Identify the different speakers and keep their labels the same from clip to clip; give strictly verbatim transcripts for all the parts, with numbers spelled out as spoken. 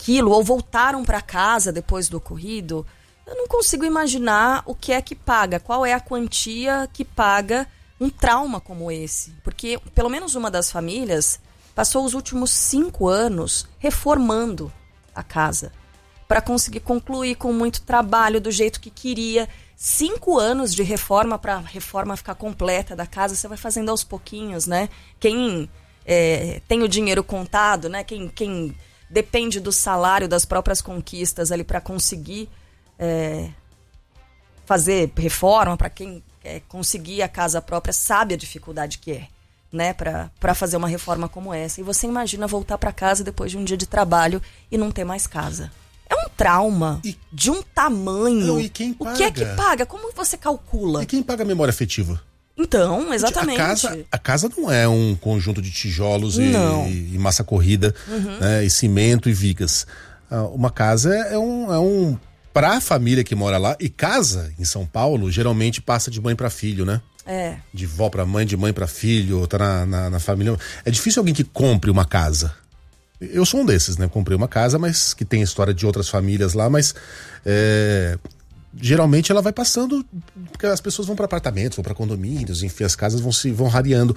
Speaker 1: aquilo, ou voltaram para casa depois do ocorrido, eu não consigo imaginar o que é que paga, qual é a quantia que paga um trauma como esse. Porque pelo menos uma das famílias passou os últimos cinco anos reformando a casa para conseguir concluir com muito trabalho, do jeito que queria. Cinco anos de reforma para a reforma ficar completa da casa, você vai fazendo aos pouquinhos, né? Quem é, tem o dinheiro contado, né? Quem, quem depende do salário, das próprias conquistas ali para conseguir é, fazer reforma, para quem é, conseguir a casa própria, sabe a dificuldade que é, né? Para fazer uma reforma como essa. E você imagina voltar para casa depois de um dia de trabalho e não ter mais casa. É um trauma e, de um tamanho.
Speaker 2: Não, e quem paga?
Speaker 1: O que é que paga? Como você calcula?
Speaker 2: E quem paga a memória afetiva?
Speaker 1: Então, exatamente.
Speaker 2: A casa, a casa não é um conjunto de tijolos e, e massa corrida, uhum. né, e cimento e vigas. Uma casa é um... É um para a família que mora lá, e casa em São Paulo, geralmente passa de mãe para filho, né?
Speaker 1: É.
Speaker 2: De vó para mãe, de mãe para filho, tá na, na, na família. É difícil alguém que compre uma casa. Eu sou um desses, né? Comprei uma casa, mas que tem a história de outras famílias lá, mas é, geralmente ela vai passando, porque as pessoas vão para apartamentos, vão para condomínios, enfim, as casas vão se vão rareando.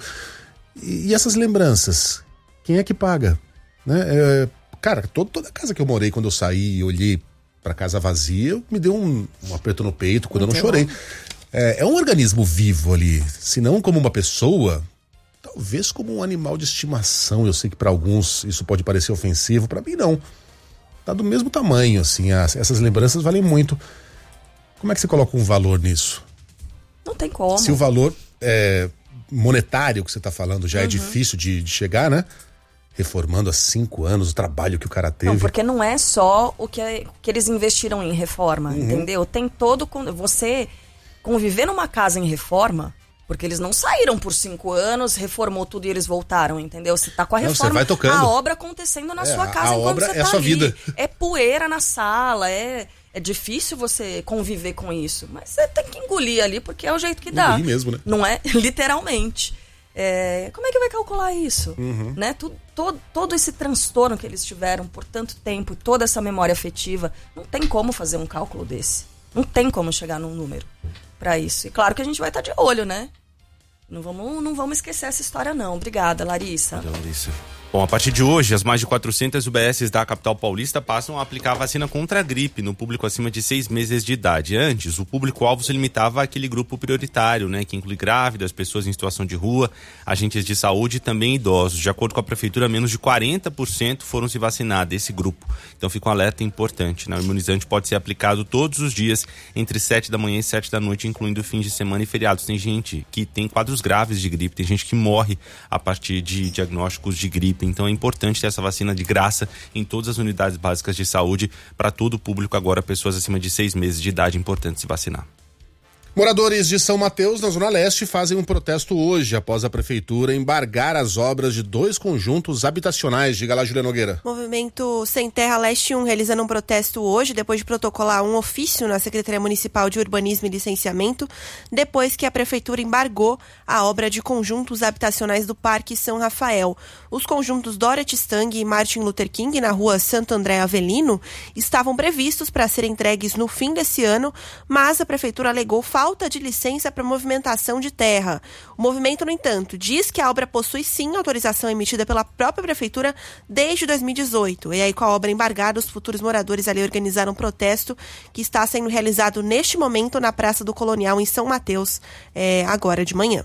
Speaker 2: E, e essas lembranças, quem é que paga? Né? É, cara, todo, toda casa que eu morei, quando eu saí e olhei para casa vazia, me deu um, um aperto no peito quando Muito eu não chorei. É, é um organismo vivo ali, se não como uma pessoa, talvez como um animal de estimação. Eu sei que para alguns isso pode parecer ofensivo, para mim não. Tá do mesmo tamanho, assim, as, essas lembranças valem muito. Como é que você coloca um valor nisso?
Speaker 1: Não tem como.
Speaker 2: Se o valor é, monetário que você tá falando já uhum. é difícil de, de chegar, né? Reformando há cinco anos o trabalho que o cara teve.
Speaker 1: Não, porque não é só o que, é, que eles investiram em reforma, uhum. entendeu? Tem todo... Você conviver numa casa em reforma... Porque eles não saíram por cinco anos, reformou tudo e eles voltaram, entendeu? Você tá com a reforma,
Speaker 2: não, você vai tocando.
Speaker 1: A obra acontecendo na
Speaker 2: é,
Speaker 1: sua casa
Speaker 2: a
Speaker 1: enquanto
Speaker 2: obra
Speaker 1: você
Speaker 2: é
Speaker 1: tá
Speaker 2: a sua
Speaker 1: ali.
Speaker 2: vida.
Speaker 1: É poeira na sala, é, é difícil você conviver com isso. Mas você tem que engolir ali, porque é o jeito que dá.
Speaker 2: Engolir mesmo, né?
Speaker 1: Não é? Literalmente. É, como é que vai calcular isso?
Speaker 2: Uhum.
Speaker 1: Né? Tudo, todo, todo esse transtorno que eles tiveram por tanto tempo, toda essa memória afetiva, não tem como fazer um cálculo desse. Não tem como chegar num número pra isso. E claro que a gente vai estar de olho, né? Não vamos, não vamos esquecer essa história, não. Obrigada, Larissa.
Speaker 3: Valeu, Larissa. Bom, a partir de hoje, as mais de quatrocentas U B S da capital paulista passam a aplicar a vacina contra a gripe no público acima de seis meses de idade. Antes, o público-alvo se limitava àquele grupo prioritário, né, que inclui grávidas, pessoas em situação de rua, agentes de saúde e também idosos. De acordo com a prefeitura, menos de quarenta por cento foram se vacinar desse grupo. Então fica um alerta importante, né? O imunizante pode ser aplicado todos os dias entre sete da manhã e sete da noite, incluindo fins de semana e feriados. Tem gente que tem quadros graves de gripe, tem gente que morre a partir de diagnósticos de gripe. Então é importante ter essa vacina de graça em todas as unidades básicas de saúde para todo o público agora, pessoas acima de seis meses de idade, é importante se vacinar.
Speaker 2: Moradores de São Mateus, na Zona Leste, fazem um protesto hoje após a prefeitura embargar as obras de dois conjuntos habitacionais. Diga lá, Julia Nogueira.
Speaker 4: Movimento Sem Terra Leste um realizando um protesto hoje, depois de protocolar um ofício na Secretaria Municipal de Urbanismo e Licenciamento, depois que a prefeitura embargou a obra de conjuntos habitacionais do Parque São Rafael. Os conjuntos Dorothy Stang e Martin Luther King, na rua Santo André Avelino, estavam previstos para serem entregues no fim desse ano, mas a prefeitura alegou falta falta de licença para movimentação de terra. O movimento, no entanto, diz que a obra possui sim autorização emitida pela própria prefeitura desde dois mil e dezoito. E aí, com a obra embargada, os futuros moradores ali organizaram um protesto que está sendo realizado neste momento na Praça do Colonial, em São Mateus, é, agora de manhã.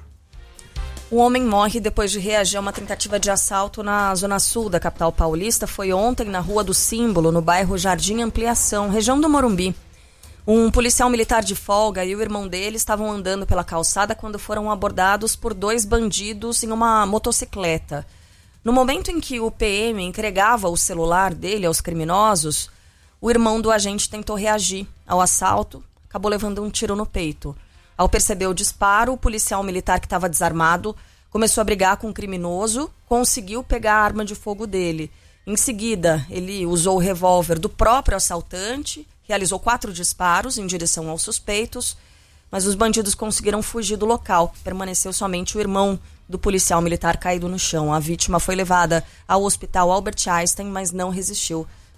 Speaker 1: Um homem morre depois de reagir a uma tentativa de assalto na zona sul da capital paulista. Foi ontem na Rua do Símbolo, no bairro Jardim Ampliação, região do Morumbi. Um policial militar de folga e o irmão dele estavam andando pela calçada quando foram abordados por dois bandidos em uma motocicleta. No momento em que o P M entregava o celular dele aos criminosos, o irmão do agente tentou reagir ao assalto, acabou levando um tiro no peito. Ao perceber o disparo, o policial militar que estava desarmado começou a brigar com o criminoso, conseguiu pegar a arma de fogo dele. Em seguida, ele usou o revólver do próprio assaltante, realizou quatro disparos em direção aos suspeitos, mas os bandidos conseguiram fugir do local. Permaneceu somente o irmão do policial militar caído no chão. A vítima foi levada ao hospital Albert Einstein, mas não resistiu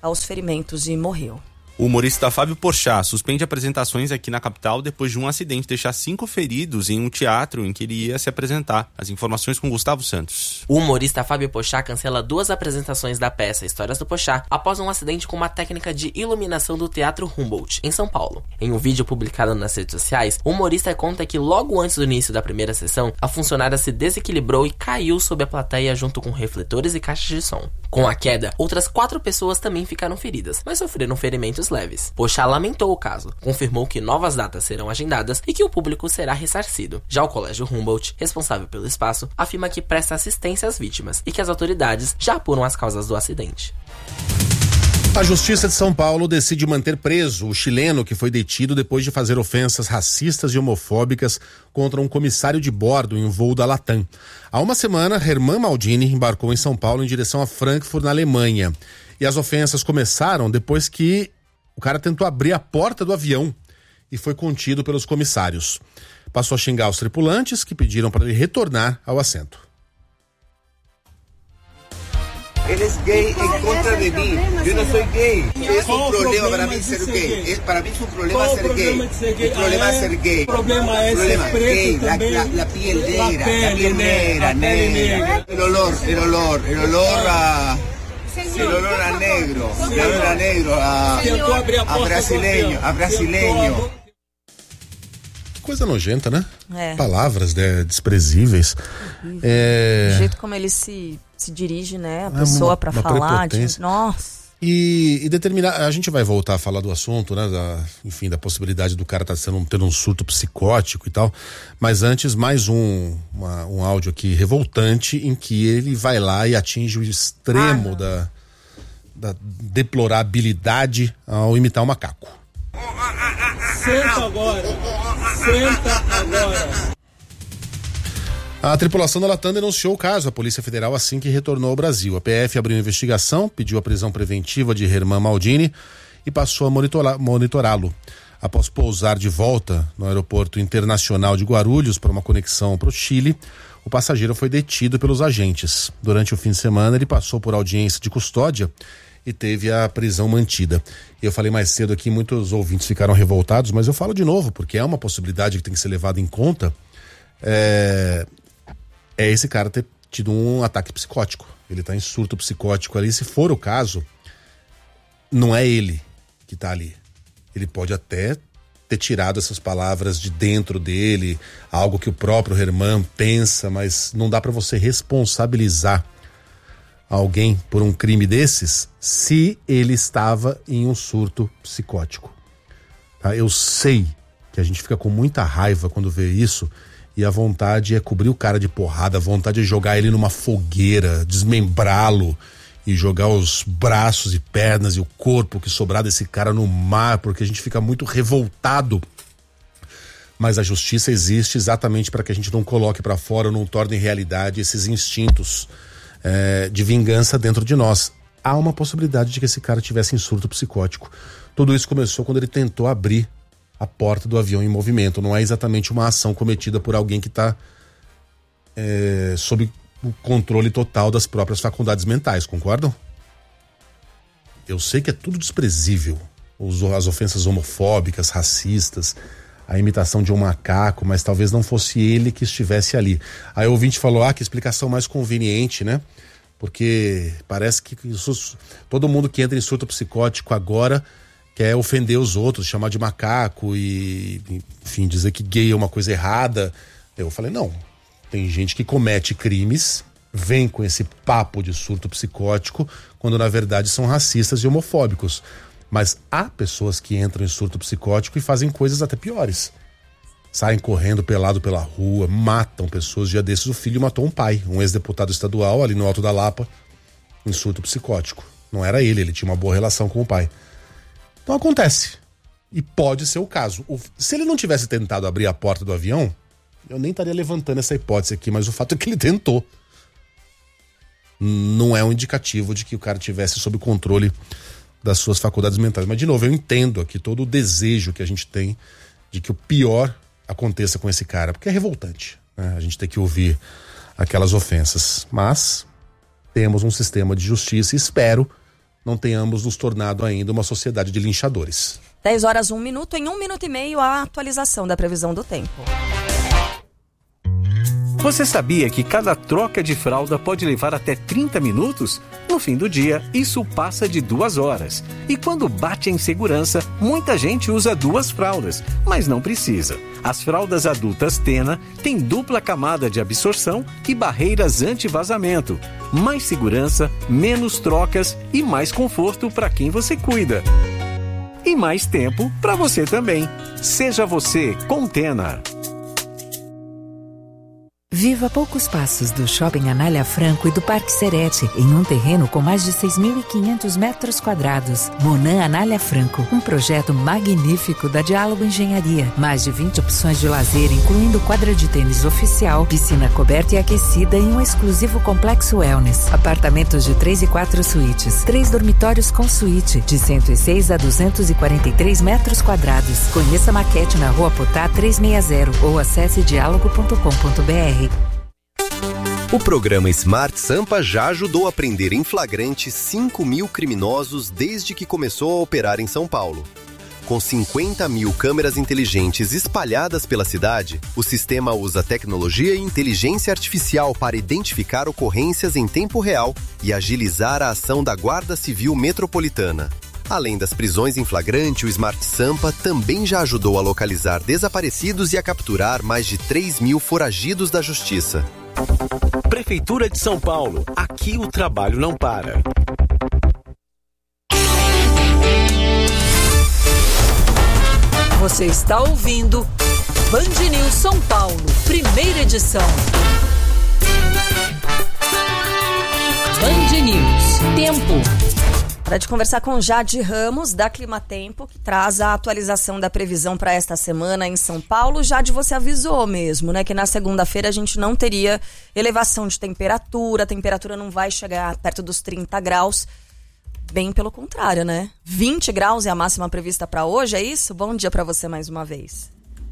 Speaker 1: aos ferimentos e morreu.
Speaker 3: O humorista Fábio Porchat suspende apresentações aqui na capital depois de um acidente deixar cinco feridos em um teatro em que ele ia se apresentar. As informações com Gustavo Santos.
Speaker 5: O humorista Fábio Porchat cancela duas apresentações da peça Histórias do Porchat após um acidente com uma técnica de iluminação do Teatro Humboldt, em São Paulo. Em um vídeo publicado nas redes sociais, o humorista conta que logo antes do início da primeira sessão, a funcionária se desequilibrou e caiu sob a plateia junto com refletores e caixas de som. Com a queda, outras quatro pessoas também ficaram feridas, mas sofreram ferimentos leves. Porchat lamentou o caso, confirmou que novas datas serão agendadas e que o público será ressarcido. Já o Colégio Humboldt, responsável pelo espaço, afirma que presta assistência às vítimas e que as autoridades já apuram as causas do acidente.
Speaker 2: A Justiça de São Paulo decide manter preso o chileno que foi detido depois de fazer ofensas racistas e homofóbicas contra um comissário de bordo em um voo da Latam. Há uma semana, Herman Maldini embarcou em São Paulo em direção a Frankfurt, na Alemanha. E as ofensas começaram depois que o cara tentou abrir a porta do avião e foi contido pelos comissários. Passou a xingar os tripulantes, que pediram para ele retornar ao assento.
Speaker 6: Él es gay en contra de mí. Yo no soy gay. Es un problema para mí ser gay. Es, para mí es un problema ser gay. El problema es ser gay.
Speaker 7: El problema es ser
Speaker 6: gay. La, la, la piel negra, la piel negra, negra. El olor, el olor, el olor a... El olor a negro, el olor a negro, a, a brasileño, a brasileño.
Speaker 2: Coisa nojenta, né?
Speaker 1: É.
Speaker 2: Palavras né, desprezíveis. É...
Speaker 1: O jeito como ele se, se dirige, né? A pessoa para falar. De... Nossa.
Speaker 2: E, e determinar. A gente vai voltar a falar do assunto, né? Da, enfim, da possibilidade do cara estar tá sendo, tendo um surto psicótico e tal. Mas antes, mais um, uma, um áudio aqui revoltante em que ele vai lá e atinge o extremo ah, da, da deplorabilidade ao imitar um macaco.
Speaker 7: Senta agora! Senta agora!
Speaker 2: A tripulação da Latam denunciou o caso à Polícia Federal assim que retornou ao Brasil. A P F abriu investigação, pediu a prisão preventiva de Herman Maldini e passou a monitorá- monitorá-lo. Após pousar de volta no aeroporto internacional de Guarulhos para uma conexão para o Chile, o passageiro foi detido pelos agentes. Durante o fim de semana, ele passou por audiência de custódia e teve a prisão mantida. Eu falei mais cedo aqui, muitos ouvintes ficaram revoltados, mas eu falo de novo, porque é uma possibilidade que tem que ser levada em conta. É... é esse cara ter tido um ataque psicótico. Ele tá em surto psicótico ali. Se for o caso, não é ele que tá ali. Ele pode até ter tirado essas palavras de dentro dele, algo que o próprio Herman pensa, mas não dá para você responsabilizar alguém por um crime desses se ele estava em um surto psicótico. Tá? Eu sei que a gente fica com muita raiva quando vê isso, e a vontade é cobrir o cara de porrada, a vontade é jogar ele numa fogueira, desmembrá-lo e jogar os braços e pernas e o corpo que sobrar desse cara no mar, porque a gente fica muito revoltado. Mas a justiça existe exatamente para que a gente não coloque para fora, não torne realidade esses instintos é, de vingança dentro de nós. Há uma possibilidade de que esse cara tivesse em surto psicótico. Tudo isso começou quando ele tentou abrir a porta do avião em movimento. Não é exatamente uma ação cometida por alguém que está é, sob o controle total das próprias faculdades mentais, concordam? Eu sei que é tudo desprezível, as ofensas homofóbicas, racistas, a imitação de um macaco, mas talvez não fosse ele que estivesse ali. Aí o ouvinte falou, ah, que explicação mais conveniente, né? Porque parece que isso, todo mundo que entra em surto psicótico agora quer ofender os outros, chamar de macaco e, enfim, dizer que gay é uma coisa errada. Eu falei, não, tem gente que comete crimes, vem com esse papo de surto psicótico, quando na verdade são racistas e homofóbicos. Mas há pessoas que entram em surto psicótico e fazem coisas até piores. Saem correndo pelado pela rua, matam pessoas. Dia desses o filho matou um pai, um ex-deputado estadual ali no Alto da Lapa, em surto psicótico. Não era ele, ele tinha uma boa relação com o pai. Então acontece. E pode ser o caso. O, se ele não tivesse tentado abrir a porta do avião, eu nem estaria levantando essa hipótese aqui, mas o fato é que ele tentou. Não é um indicativo de que o cara tivesse sob controle das suas faculdades mentais. Mas, de novo, eu entendo aqui todo o desejo que a gente tem de que o pior aconteça com esse cara, porque é revoltante, né? A gente tem que ouvir aquelas ofensas. Mas temos um sistema de justiça e espero não tenhamos nos tornado ainda uma sociedade de linchadores.
Speaker 1: dez horas, um minuto. Em um minuto e meio, a atualização da previsão do tempo.
Speaker 8: Você sabia que cada troca de fralda pode levar até trinta minutos? No fim do dia, isso passa de duas horas. E quando bate a insegurança, muita gente usa duas fraldas, mas não precisa. As fraldas adultas Tena têm dupla camada de absorção e barreiras anti-vazamento. Mais segurança, menos trocas e mais conforto para quem você cuida. E mais tempo para você também. Seja você com Tena.
Speaker 9: Viva a poucos passos do Shopping Anália Franco e do Parque Serete, em um terreno com mais de seis mil e quinhentos metros quadrados. Monan Anália Franco, um projeto magnífico da Diálogo Engenharia. Mais de vinte opções de lazer, incluindo quadra de tênis oficial, piscina coberta e aquecida e um exclusivo complexo wellness. Apartamentos de três e quatro suítes, três dormitórios com suíte, de cento e seis a duzentos e quarenta e três metros quadrados. Conheça a maquete na Rua Potá trezentos e sessenta ou acesse diálogo ponto com ponto b r.
Speaker 10: O programa Smart Sampa já ajudou a prender em flagrante cinco mil criminosos desde que começou a operar em São Paulo. Com cinquenta mil câmeras inteligentes espalhadas pela cidade, o sistema usa tecnologia e inteligência artificial para identificar ocorrências em tempo real e agilizar a ação da Guarda Civil Metropolitana. Além das prisões em flagrante, o Smart Sampa também já ajudou a localizar desaparecidos e a capturar mais de três mil foragidos da justiça.
Speaker 8: Prefeitura de São Paulo. Aqui o trabalho não para.
Speaker 11: Você está ouvindo Band News São Paulo, primeira edição. Band News, tempo.
Speaker 1: Hora de conversar com Jade Ramos, da Climatempo, que traz a atualização da previsão para esta semana em São Paulo. Jade, você avisou mesmo, né, que na segunda-feira a gente não teria elevação de temperatura, a temperatura não vai chegar perto dos trinta graus. Bem pelo contrário, né? vinte graus é a máxima prevista para hoje, é isso? Bom dia para você mais uma vez.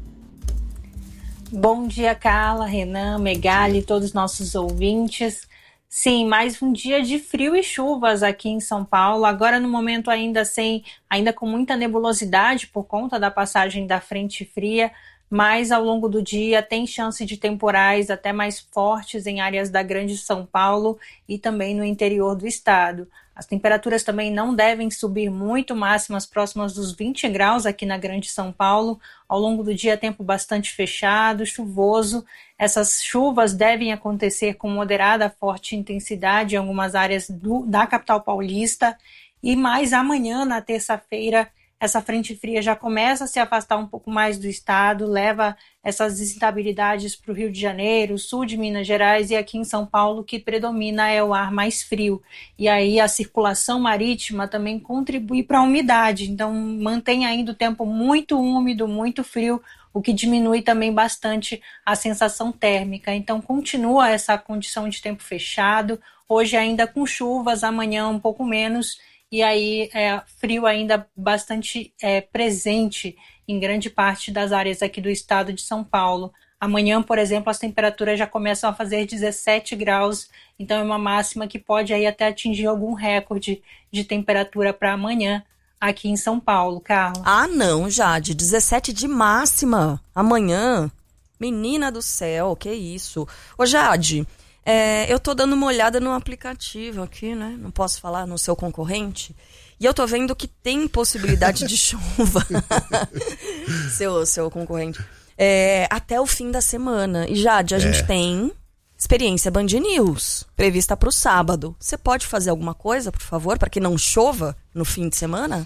Speaker 12: Bom dia, Carla, Renan, Megali e todos os nossos ouvintes. Sim, mais um dia de frio e chuvas aqui em São Paulo, agora no momento ainda sem, ainda com muita nebulosidade por conta da passagem da frente fria, mas ao longo do dia tem chance de temporais até mais fortes em áreas da Grande São Paulo e também no interior do estado. As temperaturas também não devem subir muito, máximas próximas dos vinte graus aqui na Grande São Paulo. Ao longo do dia, tempo bastante fechado, chuvoso. Essas chuvas devem acontecer com moderada a forte intensidade em algumas áreas do, da capital paulista. E mais amanhã, na terça-feira, essa frente fria já começa a se afastar um pouco mais do estado, leva essas instabilidades para o Rio de Janeiro, sul de Minas Gerais e aqui em São Paulo, que predomina é o ar mais frio. E aí a circulação marítima também contribui para a umidade, então mantém ainda o tempo muito úmido, muito frio, o que diminui também bastante a sensação térmica. Então continua essa condição de tempo fechado, hoje ainda com chuvas, amanhã um pouco menos, e aí é, frio ainda bastante é, presente em grande parte das áreas aqui do estado de São Paulo. Amanhã, por exemplo, as temperaturas já começam a fazer dezessete graus, então é uma máxima que pode aí até atingir algum recorde de temperatura para amanhã aqui em São Paulo, Carla.
Speaker 1: Ah, não, Jade, dezessete de máxima amanhã. Menina do céu, que isso. Ô, Jade, é, eu tô dando uma olhada no aplicativo aqui, né? Não posso falar no seu concorrente. E eu tô vendo que tem possibilidade de chuva. seu, seu concorrente. É, até o fim da semana. E, Jade, a é. gente tem experiência Band News prevista para o sábado. Você pode fazer alguma coisa, por favor, para que não chova no fim de semana?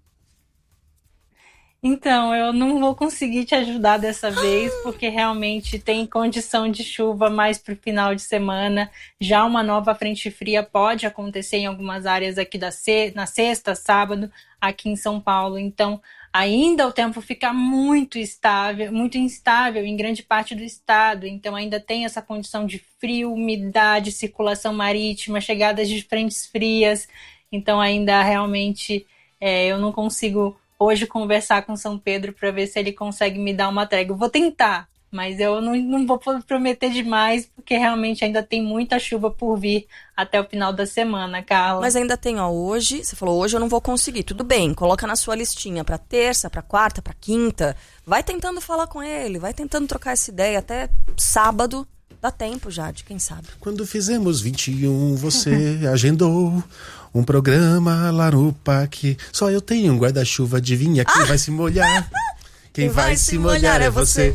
Speaker 12: Então, eu não vou conseguir te ajudar dessa vez, porque realmente tem condição de chuva mais para o final de semana. Já uma nova frente fria pode acontecer em algumas áreas aqui da se- na sexta, sábado, aqui em São Paulo. Então, ainda o tempo fica muito estável, muito instável em grande parte do estado. Então, ainda tem essa condição de frio, umidade, circulação marítima, chegadas de frentes frias. Então, ainda realmente é, eu não consigo hoje conversar com São Pedro para ver se ele consegue me dar uma trégua. Vou tentar, Mas eu não, não vou prometer demais, porque realmente ainda tem muita chuva por vir até o final da semana, Carla.
Speaker 1: Mas ainda tem, ó, hoje, você falou, hoje eu não vou conseguir. Tudo bem, coloca na sua listinha pra terça, pra quarta, pra quinta. Vai tentando falar com ele, vai tentando trocar essa ideia. Até sábado dá tempo já, de quem sabe.
Speaker 2: Quando fizemos vinte e um, você agendou um programa lá no parque. Só eu tenho um guarda-chuva, adivinha quem ah! vai se molhar? Quem, Quem vai, vai se molhar, molhar é você.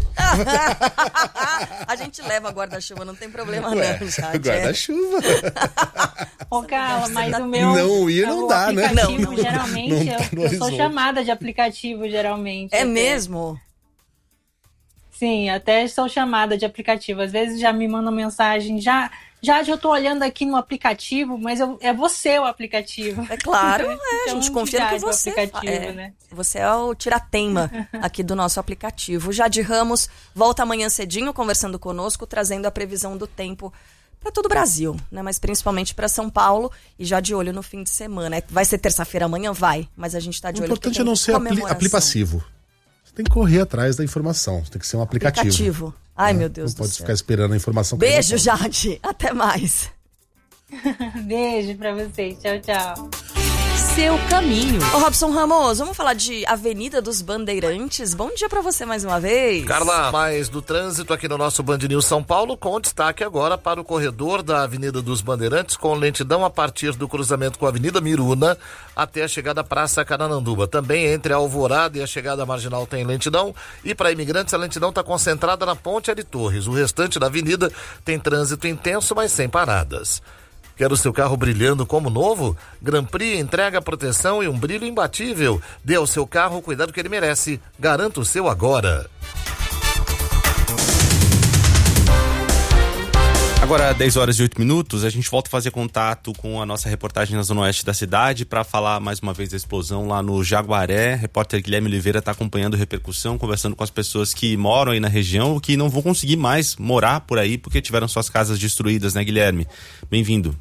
Speaker 1: A gente leva guarda-chuva, não tem problema Ué, não, já.
Speaker 2: Guarda-chuva.
Speaker 12: Ô, Carla, mas tá... o meu...
Speaker 2: Não ir não dá, né?
Speaker 12: Não, não, geralmente, não tá eu, eu sou chamada de aplicativo, geralmente.
Speaker 1: É
Speaker 12: até.
Speaker 1: mesmo?
Speaker 12: Sim, até sou chamada de aplicativo. Às vezes já me mandam mensagem, já... Já eu tô olhando aqui no aplicativo, mas eu, é você o aplicativo.
Speaker 1: É claro, é, a gente confia no que você
Speaker 12: é. Né?
Speaker 1: Você é o tira-teima aqui do nosso aplicativo. Jade Ramos volta amanhã cedinho conversando conosco, trazendo a previsão do tempo para todo o Brasil, né? Mas principalmente para São Paulo, e já de olho no fim de semana. Vai ser terça-feira amanhã? Vai, mas a gente tá de olho.
Speaker 2: O importante é não ser apli- aplicassivo. Você tem que correr atrás da informação, tem que ser um aplicativo.
Speaker 1: Aplicativo. Ai,
Speaker 2: né?
Speaker 1: meu Deus
Speaker 2: não
Speaker 1: do
Speaker 2: pode
Speaker 1: céu.
Speaker 2: ficar esperando a informação.
Speaker 1: Beijo, Jade. Até mais.
Speaker 12: Beijo pra vocês. Tchau, tchau.
Speaker 11: Seu caminho.
Speaker 1: Ô, Robson Ramos, vamos falar de Avenida dos Bandeirantes. Bom dia pra você mais uma vez.
Speaker 13: Carla, mais do trânsito aqui no nosso Band News São Paulo, com destaque agora para o corredor da Avenida dos Bandeirantes, com lentidão a partir do cruzamento com a Avenida Miruna até a chegada à Praça Carananduba. Também entre a Alvorada e a chegada à Marginal tem lentidão, e para imigrantes a lentidão está concentrada na Ponte Ari Torres. O restante da avenida tem trânsito intenso, mas sem paradas. Quer o seu carro brilhando como novo? Grand Prix entrega proteção e um brilho imbatível. Dê ao seu carro o cuidado que ele merece. Garanta o seu agora.
Speaker 3: Agora, dez horas e oito minutos, a gente volta a fazer contato com a nossa reportagem na Zona Oeste da cidade para falar mais uma vez da explosão lá no Jaguaré. O repórter Guilherme Oliveira está acompanhando a repercussão, conversando com as pessoas que moram aí na região, que não vão conseguir mais morar por aí porque tiveram suas casas destruídas, né, Guilherme? Bem-vindo.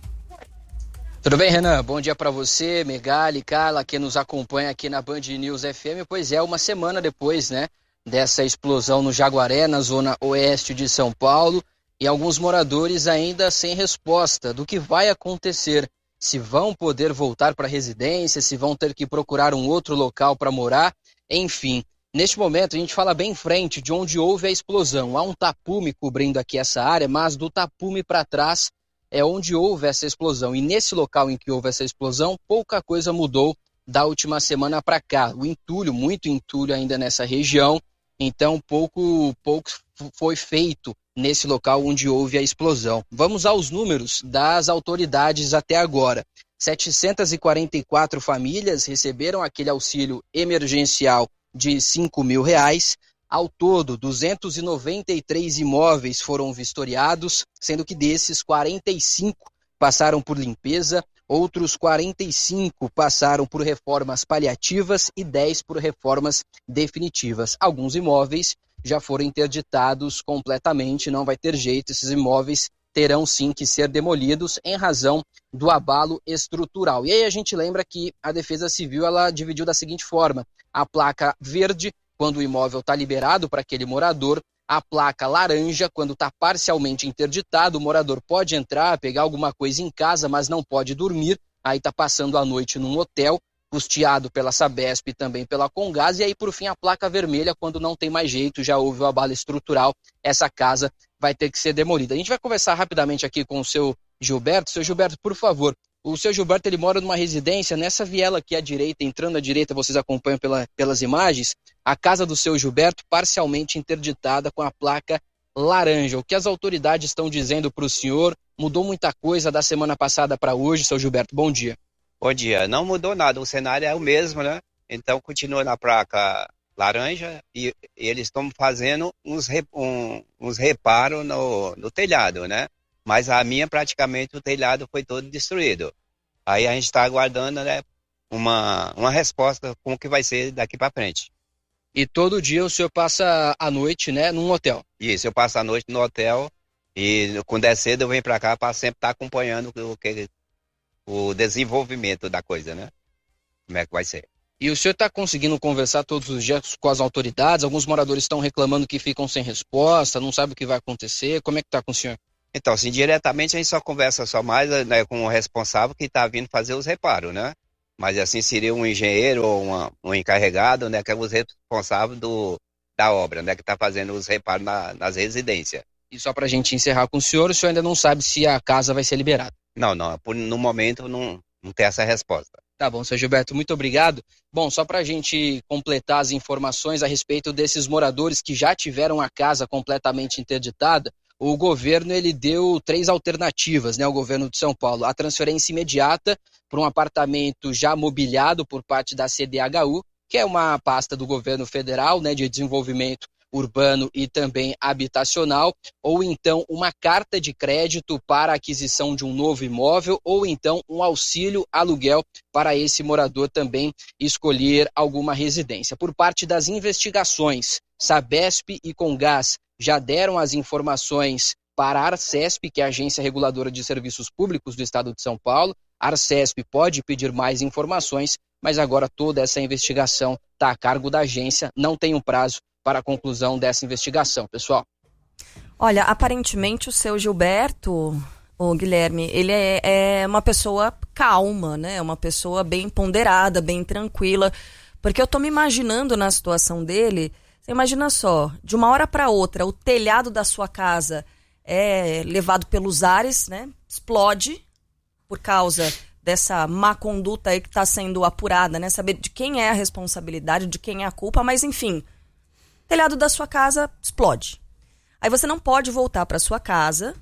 Speaker 14: Tudo bem, Renan? Bom dia para você, Megali, Carla, que nos acompanha aqui na Band News F M. Pois é, uma semana depois, né, dessa explosão no Jaguaré, na Zona Oeste de São Paulo, e alguns moradores ainda sem resposta do que vai acontecer, se vão poder voltar para a residência, se vão ter que procurar um outro local para morar, enfim. Neste momento a gente fala bem em frente de onde houve a explosão. Há um tapume cobrindo aqui essa área, mas do tapume para trás é onde houve essa explosão. E nesse local em que houve essa explosão, pouca coisa mudou da última semana para cá. O entulho, muito entulho ainda nessa região, então pouco, pouco foi feito nesse local onde houve a explosão. Vamos aos números das autoridades até agora. setecentas e quarenta e quatro famílias receberam aquele auxílio emergencial de cinco mil reais. Ao todo, duzentos e noventa e três imóveis foram vistoriados, sendo que desses, quarenta e cinco passaram por limpeza, outros quarenta e cinco passaram por reformas paliativas e dez por reformas definitivas. Alguns imóveis já foram interditados completamente, não vai ter jeito, esses imóveis terão sim que ser demolidos em razão do abalo estrutural. E aí a gente lembra que a Defesa Civil ela dividiu da seguinte forma: a placa verde, quando o imóvel está liberado para aquele morador, a placa laranja, quando está parcialmente interditado, o morador pode entrar, pegar alguma coisa em casa, mas não pode dormir, aí está passando a noite num hotel, custeado pela Sabesp e também pela Comgás, e aí por fim a placa vermelha, quando não tem mais jeito, já houve o abalo estrutural, essa casa vai ter que ser demolida. A gente vai conversar rapidamente aqui com o seu Gilberto. Seu Gilberto, por favor, o seu Gilberto ele mora numa residência, nessa viela aqui à direita, entrando à direita, vocês acompanham pela, pelas imagens, a casa do seu Gilberto parcialmente interditada com a placa laranja. O que as autoridades estão dizendo para o senhor? Mudou muita coisa da semana passada para hoje, seu Gilberto? Bom dia.
Speaker 15: Bom dia. Não mudou nada, o cenário é o mesmo, né? Então continua na placa laranja e, e eles estão fazendo uns, re, um, uns reparos no, no telhado, né? Mas a minha praticamente o telhado foi todo destruído. Aí a gente está aguardando, né, uma, uma resposta como que vai ser daqui para frente.
Speaker 14: E todo dia o senhor passa a noite, né, num hotel?
Speaker 15: Isso, eu passo a noite no hotel e quando é cedo eu venho para cá para sempre estar tá acompanhando o que o desenvolvimento da coisa, né? Como é que vai ser.
Speaker 14: E o senhor está conseguindo conversar todos os dias com as autoridades? Alguns moradores estão reclamando que ficam sem resposta, não sabem o que vai acontecer. Como é que está com o senhor?
Speaker 15: Então, assim, diretamente a gente só conversa só mais, né, com o responsável que está vindo fazer os reparos, né? Mas assim, seria um engenheiro ou uma, um encarregado, né, que é o responsável do, da obra, né, que está fazendo os reparos na, nas residências.
Speaker 14: E só para a gente encerrar com o senhor, o senhor ainda não sabe se a casa vai ser liberada?
Speaker 15: Não, não, por, no momento não, não tem essa resposta.
Speaker 14: Tá bom, seu Gilberto, muito obrigado. Bom, só para a gente completar as informações a respeito desses moradores que já tiveram a casa completamente interditada, o governo ele deu três alternativas, né, o governo de São Paulo. A transferência imediata para um apartamento já mobiliado por parte da C D H U, que é uma pasta do governo federal, né, de desenvolvimento urbano e também habitacional, ou então uma carta de crédito para a aquisição de um novo imóvel, ou então um auxílio aluguel para esse morador também escolher alguma residência. Por parte das investigações, Sabesp e Comgás já deram as informações para a Arcesp, que é a Agência Reguladora de Serviços Públicos do Estado de São Paulo. A Arcesp pode pedir mais informações, mas agora toda essa investigação está a cargo da agência, não tem um prazo para a conclusão dessa investigação, pessoal.
Speaker 1: Olha, aparentemente o seu Gilberto, o Guilherme, ele é, é uma pessoa calma, né? Uma pessoa bem ponderada, bem tranquila, porque eu tô me imaginando na situação dele. Você imagina só, de uma hora para outra, o telhado da sua casa é levado pelos ares, né? Explode por causa dessa má conduta aí que está sendo apurada, né? Saber de quem é a responsabilidade, de quem é a culpa, mas enfim, o telhado da sua casa explode. Aí você não pode voltar para sua casa,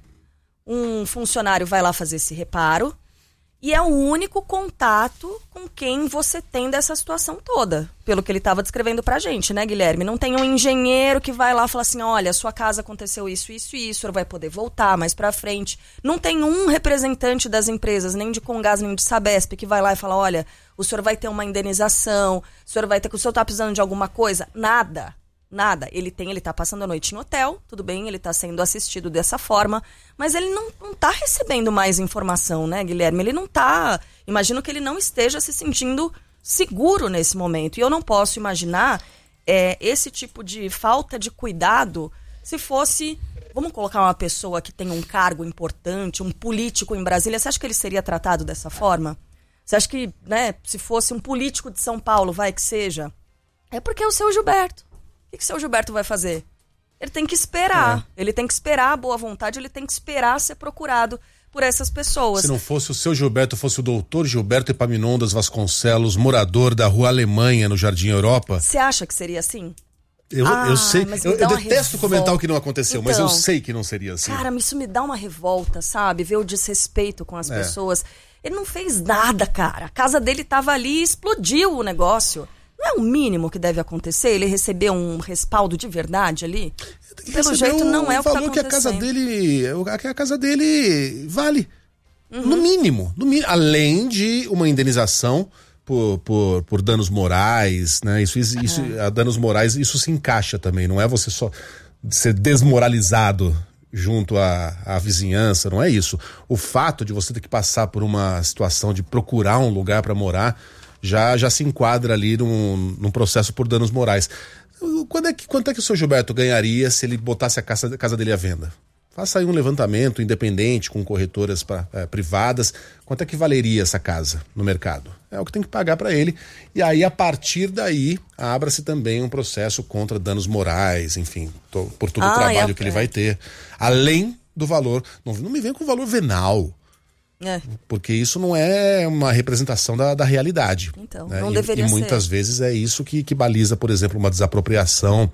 Speaker 1: um funcionário vai lá fazer esse reparo e é o único contato com quem você tem dessa situação toda, pelo que ele estava descrevendo pra gente, né, Guilherme? Não tem um engenheiro que vai lá e fala assim, olha, sua casa aconteceu isso, isso e isso, o senhor vai poder voltar mais pra frente. Não tem um representante das empresas, nem de Comgás, nem de Sabesp, que vai lá e fala, olha, o senhor vai ter uma indenização, o senhor vai ter, o senhor tá precisando de alguma coisa? Nada. Nada. Ele tem, ele tá passando a noite em hotel, tudo bem, ele tá sendo assistido dessa forma, mas ele não, não tá recebendo mais informação, né, Guilherme? Ele não tá, imagino que ele não esteja se sentindo seguro nesse momento. E eu não posso imaginar é, esse tipo de falta de cuidado se fosse, vamos colocar uma pessoa que tem um cargo importante, um político em Brasília, você acha que ele seria tratado dessa forma? Você acha que, né, se fosse um político de São Paulo, vai que seja? É porque é o seu Gilberto. O que o seu Gilberto vai fazer? Ele tem que esperar. É. Ele tem que esperar a boa vontade, ele tem que esperar ser procurado por essas pessoas.
Speaker 2: Se não fosse o seu Gilberto, fosse o doutor Gilberto Epaminondas Vasconcelos, morador da Rua Alemanha, no Jardim Europa.
Speaker 1: Você acha que seria assim?
Speaker 2: Eu, ah, eu sei. Eu, eu detesto
Speaker 1: revolta.
Speaker 2: comentar o que não aconteceu, então, mas eu sei que não seria assim.
Speaker 1: Cara, isso me dá uma revolta, sabe? Ver o desrespeito com as é. pessoas. Ele não fez nada, cara. A casa dele tava ali e explodiu o negócio. Não é o mínimo que deve acontecer? Ele recebeu um respaldo de verdade ali? Pelo jeito, não é o que tá acontecendo.
Speaker 2: Que a casa dele, que a casa dele vale. Uhum. No mínimo, no mínimo. Além de uma indenização por, por, por danos morais, né? Isso, isso, uhum. isso, a danos morais, isso se encaixa também. Não é você só ser desmoralizado junto à, à vizinhança, não é isso. O fato de você ter que passar por uma situação de procurar um lugar para morar já, já se enquadra ali num, num processo por danos morais. Quando é que, quanto é que o seu Gilberto ganharia se ele botasse a casa, a casa dele à venda? Faça aí um levantamento independente com corretoras pra, é, privadas. Quanto é que valeria essa casa no mercado? É o que tem que pagar para ele. E aí, a partir daí, abra-se também um processo contra danos morais, enfim, to, por todo ah, o trabalho é, que ele vai ter. Além do valor. Não, não me venha com o valor venal. É. Porque isso não é uma representação da, da realidade. Então, né? não e, deveria ser. E muitas ser. vezes é isso que, que baliza, por exemplo, uma desapropriação.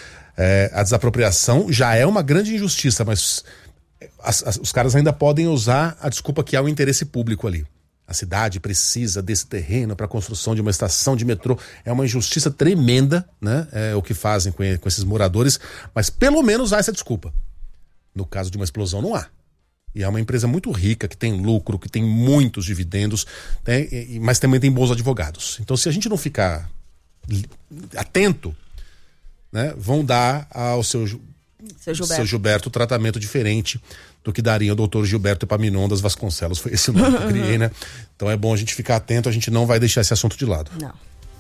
Speaker 2: É, a desapropriação já é uma grande injustiça, mas as, as, os caras ainda podem usar a desculpa que há um interesse público ali. A cidade precisa desse terreno para a construção de uma estação de metrô. É uma injustiça tremenda, né? É o que fazem com, com esses moradores, mas pelo menos há essa desculpa. No caso de uma explosão, não há. E é uma empresa muito rica, que tem lucro, que tem muitos dividendos, né? Mas também tem bons advogados. Então, se a gente não ficar atento, né, vão dar ao seu, seu, Gilberto. seu Gilberto tratamento diferente do que daria o doutor Gilberto Epaminondas Vasconcelos. Foi esse o nome que eu criei, né? Então é bom a gente ficar atento, a gente não vai deixar esse assunto de lado.
Speaker 1: Não.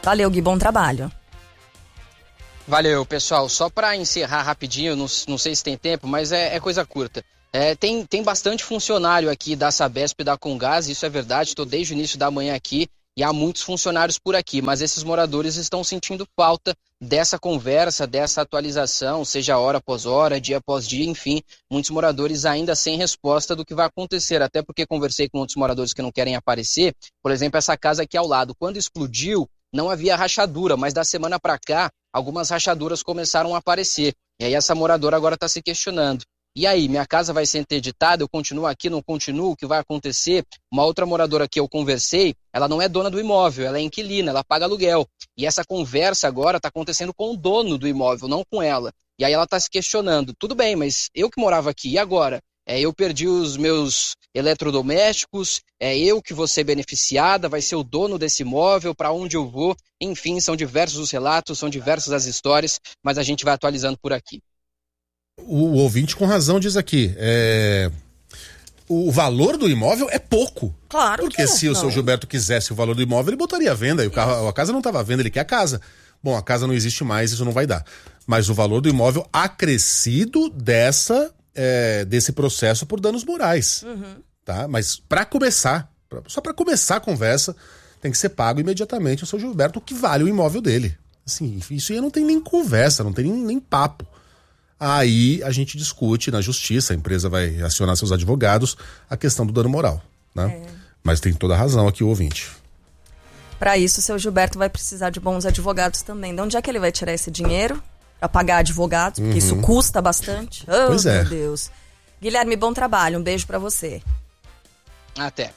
Speaker 1: Valeu, Gui, bom trabalho.
Speaker 14: Valeu, pessoal. Só para encerrar rapidinho, não, não sei se tem tempo, mas é, é coisa curta. É, tem, tem bastante funcionário aqui da Sabesp e da Comgás, isso é verdade, estou desde o início da manhã aqui e há muitos funcionários por aqui, mas esses moradores estão sentindo falta dessa conversa, dessa atualização, seja hora após hora, dia após dia, enfim, muitos moradores ainda sem resposta do que vai acontecer, até porque conversei com outros moradores que não querem aparecer, por exemplo, essa casa aqui ao lado, quando explodiu, não havia rachadura, mas da semana para cá, algumas rachaduras começaram a aparecer. E aí essa moradora agora está se questionando. E aí, minha casa vai ser interditada? Eu continuo aqui, não continuo? O que vai acontecer? Uma outra moradora que eu conversei, ela não é dona do imóvel, ela é inquilina, ela paga aluguel. E essa conversa agora está acontecendo com o dono do imóvel, não com ela. E aí ela está se questionando. Tudo bem, mas eu que morava aqui, e agora? É, eu perdi os meus eletrodomésticos, é eu que vou ser beneficiada, vai ser o dono desse imóvel, para onde eu vou? Enfim, são diversos os relatos, são diversas as histórias, mas a gente vai atualizando por aqui.
Speaker 2: O, o ouvinte com razão diz aqui, é... o valor do imóvel é pouco.
Speaker 1: Claro.
Speaker 2: Porque
Speaker 1: que
Speaker 2: se
Speaker 1: não.
Speaker 2: o seu Gilberto quisesse o valor do imóvel, ele botaria à venda, e o carro, a casa não estava à venda, ele quer a casa. Bom, a casa não existe mais, isso não vai dar. Mas o valor do imóvel acrescido dessa... É, desse processo por danos morais,
Speaker 1: Uhum.
Speaker 2: tá? Mas para começar, pra, só para começar a conversa, tem que ser pago imediatamente ao seu Gilberto o que vale o imóvel dele. Assim, isso aí não tem nem conversa, não tem nem, nem papo. Aí a gente discute na justiça, a empresa vai acionar seus advogados, a questão do dano moral, né? É. Mas tem toda a razão aqui o ouvinte.
Speaker 1: Para isso, o seu Gilberto vai precisar de bons advogados também. De onde é que ele vai tirar esse dinheiro? Pra pagar advogados, porque uhum. isso custa bastante. Oh,
Speaker 2: pois é.
Speaker 1: Meu Deus. Guilherme, bom trabalho. Um beijo pra você.
Speaker 14: Até.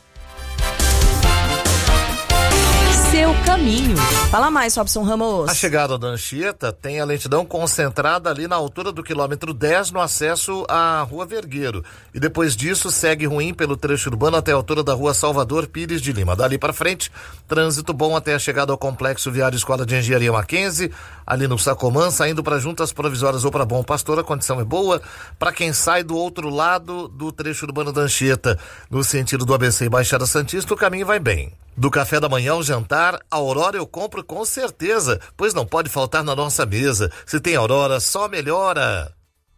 Speaker 11: Seu caminho.
Speaker 1: Fala mais, Robson Ramos.
Speaker 13: A chegada da Anchieta tem a lentidão concentrada ali na altura do quilômetro dez no acesso à Rua Vergueiro. E depois disso segue ruim pelo trecho urbano até a altura da Rua Salvador Pires de Lima. Dali para frente, trânsito bom até a chegada ao Complexo Viário Escola de Engenharia Mackenzie, ali no Sacomã, saindo para Juntas Provisórias ou para Bom Pastor, a condição é boa. Para quem sai do outro lado do trecho urbano da Anchieta, no sentido do A B C e Baixada Santista, o caminho vai bem. Do café da manhã ao jantar, a Aurora eu compro com certeza, pois não pode faltar na nossa mesa. Se tem Aurora, só melhora.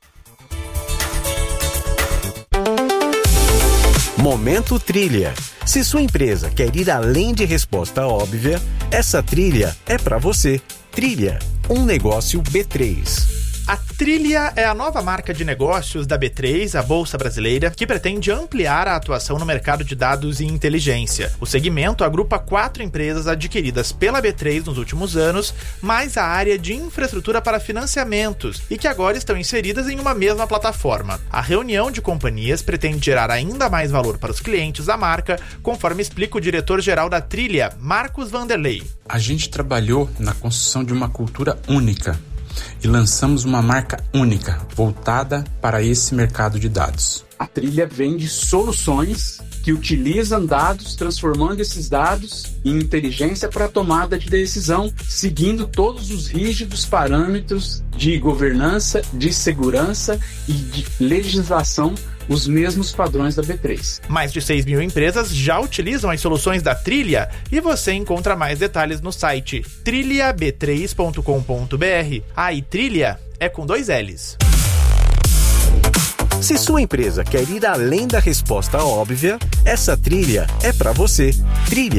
Speaker 16: Momento Trilha. Se sua empresa quer ir além de resposta óbvia, essa trilha é para você. Trilha, um negócio B três.
Speaker 17: A Trilha é a nova marca de negócios da B três, a Bolsa Brasileira, que pretende ampliar a atuação no mercado de dados e inteligência. O segmento agrupa quatro empresas adquiridas pela B três nos últimos anos, mais a área de infraestrutura para financiamentos, e que agora estão inseridas em uma mesma plataforma. A reunião de companhias pretende gerar ainda mais valor para os clientes da marca, conforme explica o diretor-geral da Trilha, Marcos Vanderlei.
Speaker 18: A gente trabalhou na construção de uma cultura única e lançamos uma marca única, voltada para esse mercado de dados.
Speaker 19: A Trilha vende soluções que utilizam dados, transformando esses dados em inteligência para a tomada de decisão, seguindo todos os rígidos parâmetros de governança, de segurança e de legislação, os mesmos padrões da B três.
Speaker 17: Mais de seis mil empresas já utilizam as soluções da Trilha e você encontra mais detalhes no site trilha b três ponto com ponto b r. A e Trilha é com dois L's.
Speaker 16: Se sua empresa quer ir além da resposta óbvia, essa trilha é para você. Trilha